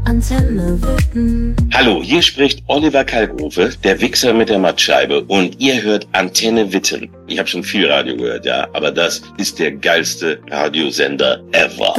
Antenne Witten. Hallo, hier spricht Oliver Kalkofe, der Wichser mit der Mattscheibe, und ihr hört Antenne Witten. Ich habe schon viel Radio gehört, ja, aber das ist der geilste Radiosender ever.